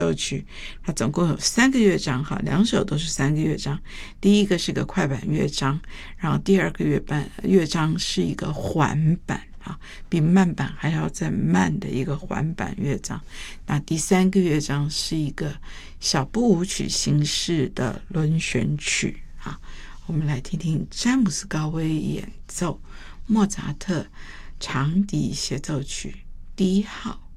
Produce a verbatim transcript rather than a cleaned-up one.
奏曲，它总共有三个乐章哈，两首都是三个乐章。第一个是个快板乐章，然后第二个乐板乐章是一个缓板啊，比慢板还要再慢的一个缓板乐章。那第三个乐章是一个小步舞曲形式的轮旋曲啊。我们来听听詹姆斯高威演奏莫扎特长笛协奏曲第一号。